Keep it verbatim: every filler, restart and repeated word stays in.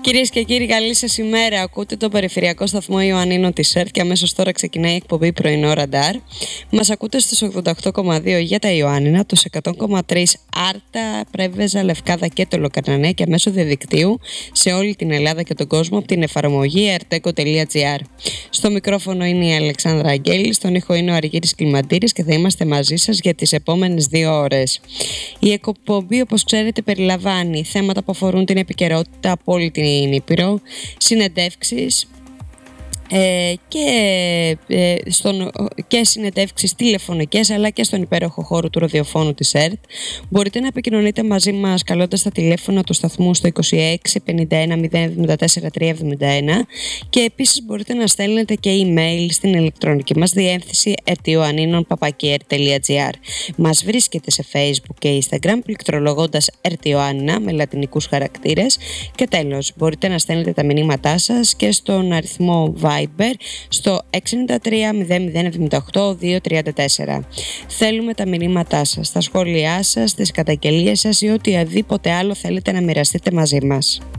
Κυρίες και κύριοι, καλή σας ημέρα. Ακούτε το περιφερειακό σταθμό Ιωαννίνων της ΕΡΤ και αμέσως τώρα ξεκινάει η εκπομπή πρωινό ραντάρ. Μας ακούτε στους ογδόντα οκτώ κόμμα δύο για τα Ιωάννινα, τους εκατό κόμμα τρία Άρτα, Πρέβεζα, Λευκάδα και το Λοκαρνανέα και μέσω διαδικτύου σε όλη την Ελλάδα και τον κόσμο από την εφαρμογή ερτέκο τελεία τζι άρ. Στο μικρόφωνο είναι η Αλεξάνδρα Αγγέλη, στον ήχο είναι ο Αργύρης Κλιμαντήρης και θα είμαστε μαζί σας για τις επόμενες δύο ώρες. Η εκπομπή, όπως ξέρετε, περιλαμβάνει θέματα που αφορούν την επικαιρότητα από όλη την Ήπειρο, συνεντεύξεις ε, και, ε, στον, και συνεντεύξεις τηλεφωνικές αλλά και στον υπέροχο χώρο του ραδιοφώνου της ΕΡΤ. Μπορείτε να επικοινωνείτε μαζί μας καλώντας τα τηλέφωνα του σταθμού στο είκοσι έξι πενήντα ένα μηδέν εβδομήντα τέσσερα τριακόσια εβδομήντα ένα και επίσης μπορείτε να στέλνετε και email στην ηλεκτρονική μας διεύθυνση ερτιοαννίνων παπάκι ερτ τελεία τζι άρ. Μας βρίσκεται σε Facebook και Instagram πληκτρολογώντας ερτιοάννινα με λατινικούς χαρακτήρες και τέλος μπορείτε να στέλνετε τα μηνύματά σας και στον αριθμό Viber στο έξι εννιά τρία μηδέν μηδέν εβδομήντα οκτώ διακόσια τριάντα τέσσερα. Θέλουμε τα μηνύματά σας, τα σχόλιά σας, τις καταγγελίες σας ή οτιδήποτε άλλο θέλετε να μοιραστείτε μαζί μας.